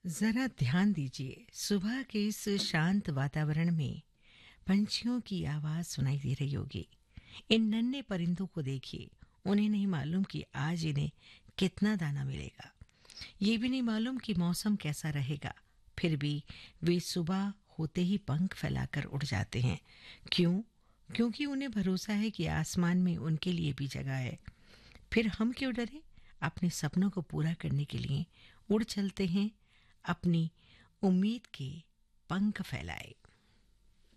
जरा ध्यान दीजिए, सुबह के इस शांत वातावरण में पंछियों की आवाज सुनाई दे रही होगी। इन नन्हे परिंदों को देखिए। उन्हें नहीं मालूम कि आज इन्हें कितना दाना मिलेगा। ये भी नहीं मालूम कि मौसम कैसा रहेगा। फिर भी वे सुबह होते ही पंख फैलाकर उड़ जाते हैं। क्यों? क्योंकि उन्हें भरोसा है कि आसमान में उनके लिए भी जगह है। फिर हम क्यों डरे? अपने सपनों को पूरा करने के लिए उड़ चलते हैं, अपनी उम्मीद के पंख फैलाए।